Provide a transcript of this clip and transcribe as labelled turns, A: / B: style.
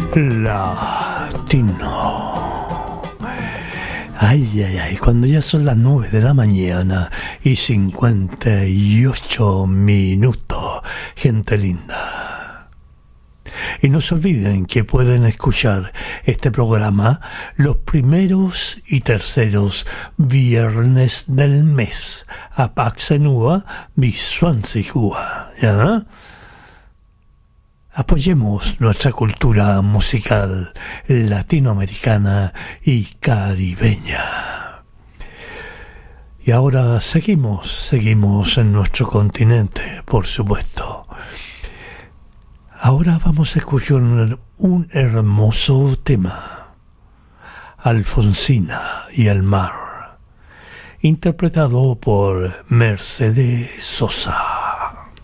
A: Latino. Ay, ay, ay, cuando ya son las 9 de la mañana y 58 minutos, gente linda. Y no se olviden que pueden escuchar este programa los primeros y terceros viernes del mes. Apaxenua Bisuansijua, ¿ya? Apoyemos nuestra cultura musical latinoamericana y caribeña. Y ahora seguimos en nuestro continente, por supuesto. Ahora vamos a escuchar un hermoso tema. Alfonsina y el mar, interpretado por Mercedes Sosa.